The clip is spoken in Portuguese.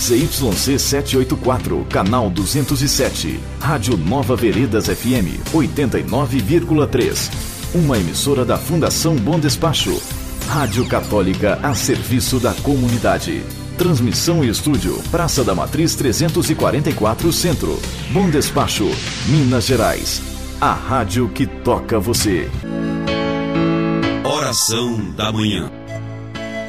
ZYC 784, canal 207. Rádio Nova Veredas FM 89,3. Uma emissora da Fundação Bom Despacho. Rádio Católica a serviço da comunidade. Transmissão e estúdio, Praça da Matriz 344 Centro. Bom Despacho, Minas Gerais. A rádio que toca você. Oração da manhã.